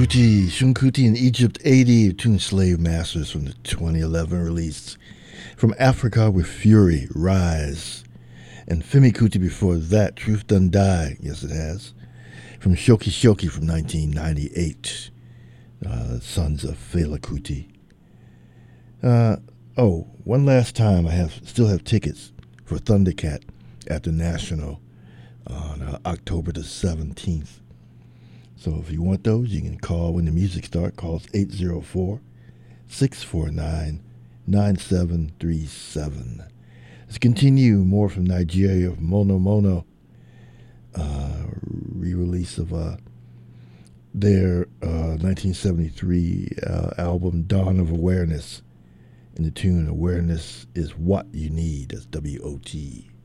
Kuti, Shunkuti in Egypt 80, Tune Slave Masters from the 2011 release. From Africa with Fury, Rise. And Femi Kuti before that, Truth Done Die, yes it has. From Shoki Shoki from 1998, Sons of Fela Kuti. One last time, I still have tickets for Thundercat at the National on October the 17th. So if you want those, you can call when the music starts. Call us 804-649-9737. Let's continue. More from Nigeria, Mono Mono. Re-release of their 1973 album Dawn of Awareness. And the tune Awareness is What You Need. That's WOT.